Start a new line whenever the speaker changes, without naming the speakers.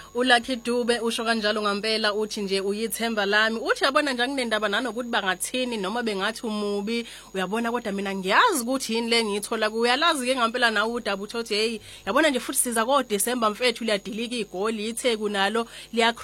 uLucky Dube usho kanjalo ngempela uthi nje uyithemba lami uthi yabona nje kunendaba nanokuthi bangathini noma bengathi umubi uyabona kodwa mina ngiyazi ukuthi yini le ngiyithola kuyalazi ke ngempela nawe udaba uthi hey yabona nje futhi siza ko December mfethu liyadilika igoli iTheku nalo liya